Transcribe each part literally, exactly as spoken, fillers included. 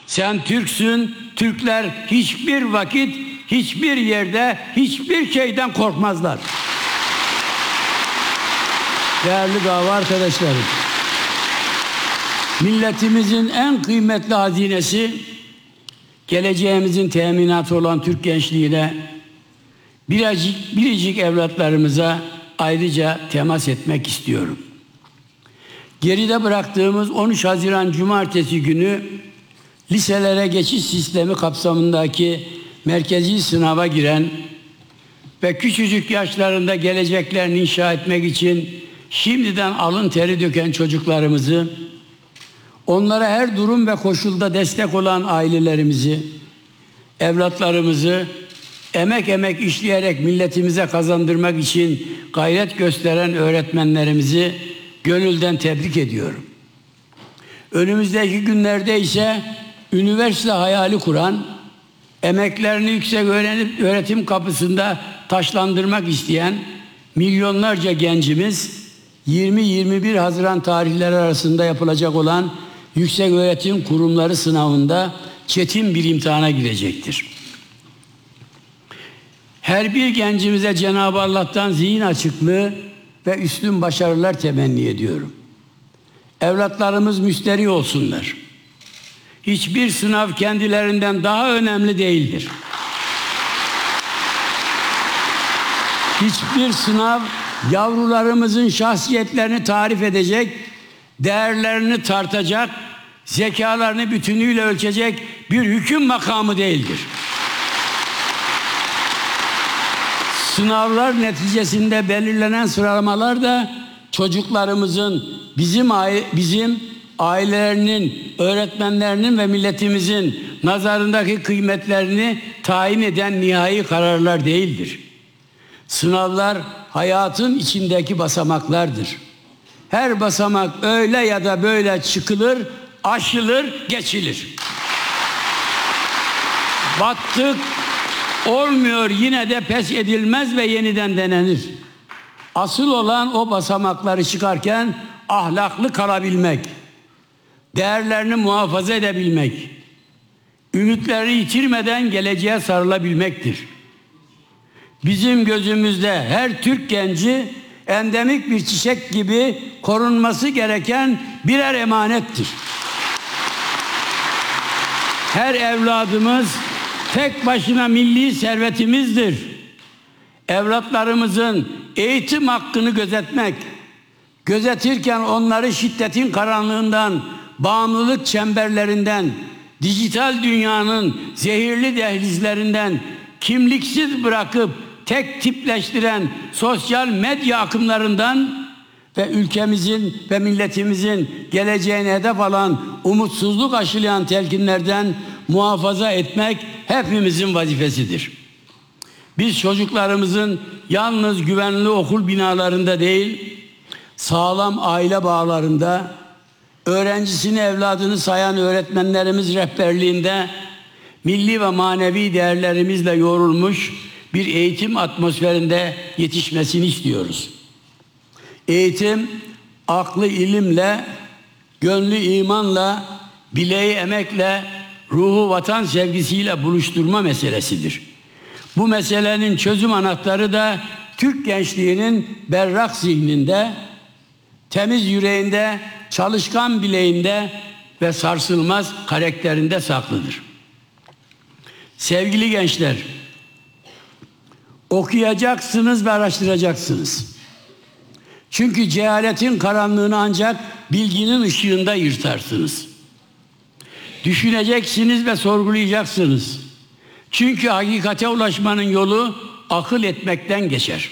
Sen Türksün, Türkler hiçbir vakit, hiçbir yerde, hiçbir şeyden korkmazlar. Değerli dava arkadaşlarım, milletimizin en kıymetli hazinesi, geleceğimizin teminatı olan Türk gençliğine, biricik, biricik evlatlarımıza ayrıca temas etmek istiyorum. Geride bıraktığımız on üç Haziran Cumartesi günü liselere geçiş sistemi kapsamındaki merkezi sınava giren ve küçücük yaşlarında geleceklerini inşa etmek için şimdiden alın teri döken çocuklarımızı, onlara her durum ve koşulda destek olan ailelerimizi, evlatlarımızı, emek emek işleyerek milletimize kazandırmak için gayret gösteren öğretmenlerimizi gönülden tebrik ediyorum. Önümüzdeki günlerde ise üniversite hayali kuran, emeklerini yüksek öğretim kapısında taşlandırmak isteyen milyonlarca gencimiz yirmi yirmi bir Haziran tarihleri arasında yapılacak olan yükseköğretim kurumları sınavında çetin bir imtihana girecektir. Her bir gencimize Cenab-ı Allah'tan zihin açıklığı ve üstün başarılar temenni ediyorum. Evlatlarımız müsterih olsunlar. Hiçbir sınav kendilerinden daha önemli değildir. Hiçbir sınav yavrularımızın şahsiyetlerini tarif edecek, değerlerini tartacak, zekalarını bütünüyle ölçecek bir hüküm makamı değildir. Sınavlar neticesinde belirlenen sıralamalar da çocuklarımızın, bizim aile, bizim ailelerinin, öğretmenlerinin ve milletimizin nazarındaki kıymetlerini tayin eden nihai kararlar değildir. Sınavlar hayatın içindeki basamaklardır. Her basamak öyle ya da böyle çıkılır, aşılır, geçilir. Battık, olmuyor, yine de pes edilmez ve yeniden denenir. Asıl olan o basamakları çıkarken ahlaklı kalabilmek, değerlerini muhafaza edebilmek, ümitleri yitirmeden geleceğe sarılabilmektir. Bizim gözümüzde her Türk genci endemik bir çiçek gibi korunması gereken birer emanettir. Her evladımız tek başına milli servetimizdir. Evlatlarımızın eğitim hakkını gözetmek, gözetirken onları şiddetin karanlığından, bağımlılık çemberlerinden, dijital dünyanın zehirli dehlizlerinden kimliksiz bırakıp tek tipleştiren sosyal medya akımlarından ve ülkemizin ve milletimizin geleceğine hedef alan umutsuzluk aşılayan telkinlerden muhafaza etmek hepimizin vazifesidir. Biz çocuklarımızın yalnız güvenli okul binalarında değil, sağlam aile bağlarında, öğrencisini, evladını sayan öğretmenlerimiz rehberliğinde milli ve manevi değerlerimizle yoğrulmuş bir eğitim atmosferinde yetişmesini istiyoruz. Eğitim, aklı ilimle, gönlü imanla, bileği emekle, ruhu vatan sevgisiyle buluşturma meselesidir. Bu meselenin çözüm anahtarı da Türk gençliğinin berrak zihninde, temiz yüreğinde, çalışkan bileğinde ve sarsılmaz karakterinde saklıdır. Sevgili gençler, okuyacaksınız ve araştıracaksınız. Çünkü cehaletin karanlığını ancak bilginin ışığında yırtarsınız. Düşüneceksiniz ve sorgulayacaksınız. Çünkü hakikate ulaşmanın yolu akıl etmekten geçer.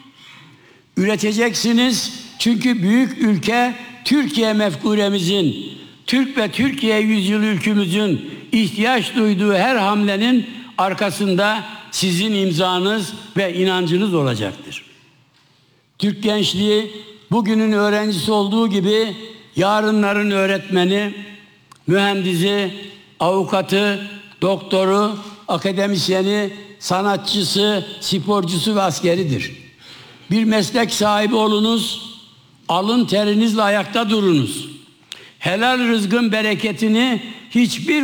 Üreteceksiniz çünkü büyük ülke Türkiye mefkuremizin, Türk ve Türkiye yüzyılı ülkümüzün ihtiyaç duyduğu her hamlenin arkasında sizin imzanız ve inancınız olacaktır. Türk gençliği bugünün öğrencisi olduğu gibi yarınların öğretmeni, mühendisi, avukatı, doktoru, akademisyeni, sanatçısı, sporcusu ve askeridir. Bir meslek sahibi olunuz, alın terinizle ayakta durunuz. Helal rızkın bereketini hiçbir